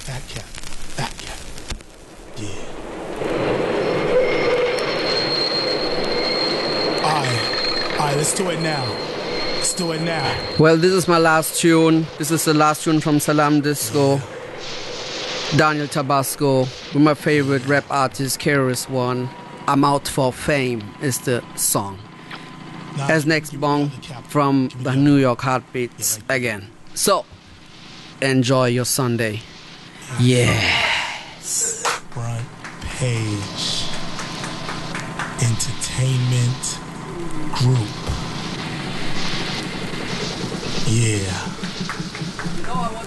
Fat Cat. Fat Cat. Yeah. Alright, let's do it now. Let's do it now. Well, this is my last tune. This is the last tune from Salam Disco. Yeah. Daniel Tabasco, with my favorite rap artist, KRS One. I'm Out for Fame is the song. Now, As next give me the bong other cap. from Give me the the New other. York Heartbeats Yeah, like- again. So, enjoy your Sunday. Yeah. Front Page Entertainment Group. Yeah.